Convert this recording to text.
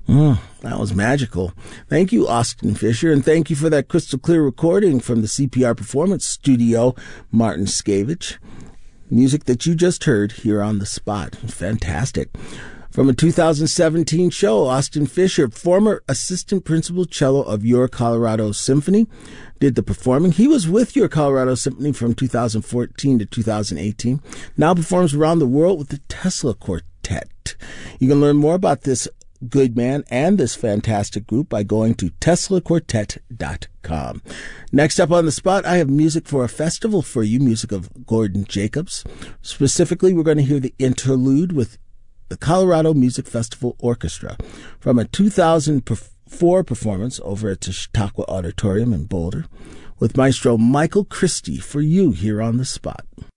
That was magical. Thank you, Austin Fisher, and thank you for that crystal clear recording from the CPR Performance Studio, Martin Skavich. Music that you just heard here on the spot. Fantastic. From a 2017 show, Austin Fisher, former assistant principal cello of Your Colorado Symphony, did the performing. He was with Your Colorado Symphony from 2014 to 2018. Now performs around the world with the Tesla Quartet. You can learn more about this good man and this fantastic group by going to teslaquartet.com. Next up on the spot, I have music for a festival for you, music of Gordon Jacobs. Specifically, we're going to hear the interlude with the Colorado Music Festival Orchestra from a 2004 performance over at the Chautauqua Auditorium in Boulder with Maestro Michael Christie for you here on the spot.